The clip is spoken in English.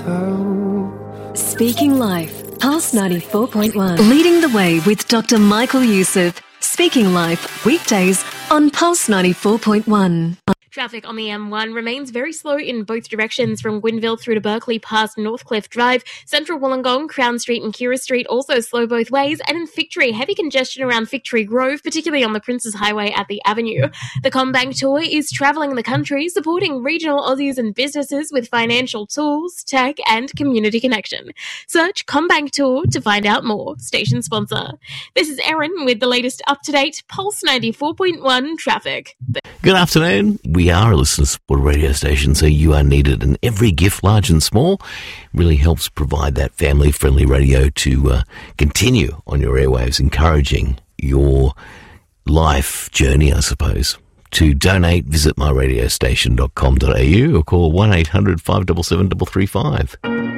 Speaking Life, Pulse 94.1. Leading the way with Dr. Michael Youssef. Speaking Life, weekdays on Pulse 94.1. Traffic on the M1 remains very slow in both directions from Gwynville through to Berkeley past Northcliffe Drive. Central Wollongong, Crown Street and Kira Street also slow both ways. And in Victory, heavy congestion around Victory Grove, particularly on the Princes Highway at the Avenue. The CommBank Tour is travelling the country, supporting regional Aussies and businesses with financial tools, tech and community connection. Search CommBank Tour to find out more. Station sponsor. This is Erin with the latest up-to-date Pulse 94.1 traffic. Good afternoon. We are a listener-supported radio station, so you are needed, and every gift, large and small, really helps provide that family-friendly radio to continue on your airwaves, encouraging your life journey, I suppose. To donate, visit myradiostation.com.au or call 1-800-577-335.